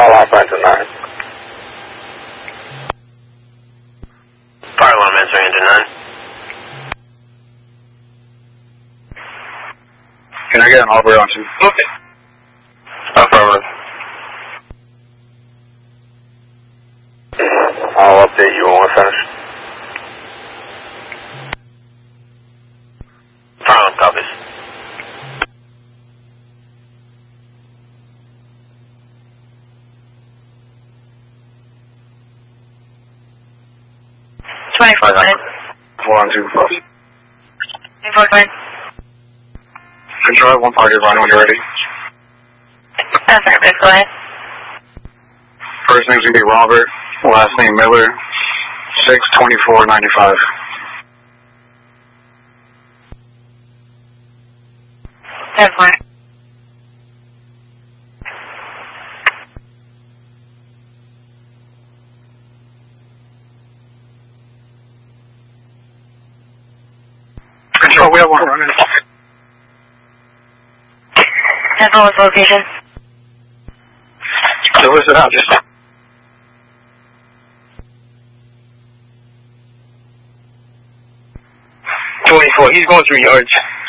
Call off 929. Fire alarm answering engine 9. Can I get an operator on 2? Okay. Affirmative. I'll update you when we're finished. Fire alarm copies. Four on 2, close. 24 going. Control 1 party run when you're ready. Affirmative, go ahead. First name's gonna be Robert, last name Miller, 62495. That's fine. Control, we have one running. That's all its location. So where's it out? Just 24, he's going through yards.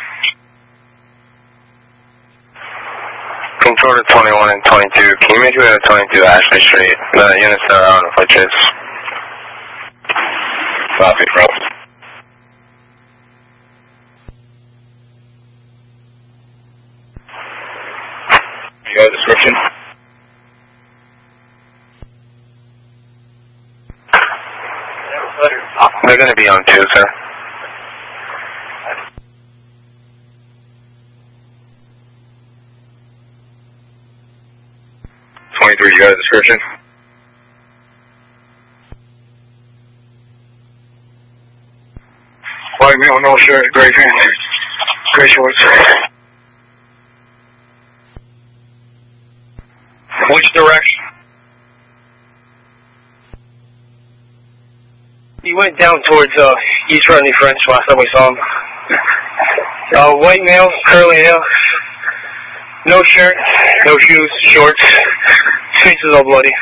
Control to 21 and 22. Can you make it at 22 Ashley Street? The units that are out of Fletcher's. Copy, bro. You got a description? They're going to be on 2, sir. You got a description? white male, no shirt, gray pants, gray shorts. Which direction? He went down towards East Rodney French last time we saw him. White male, curly hair, no shirt, no shoes, shorts, face is all bloody.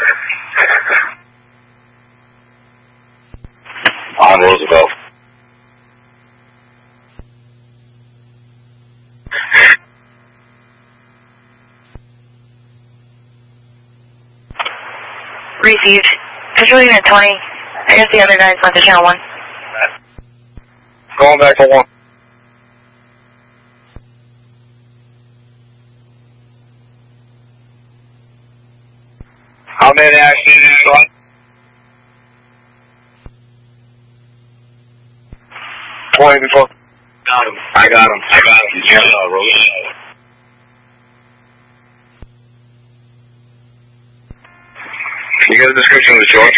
On Roosevelt. Received. Visual unit 20. I guess the other guys went to channel 1. Going back to 1. How many accidents on? Before. Got him. I got him. Yeah, Roosevelt. You get a description of the short?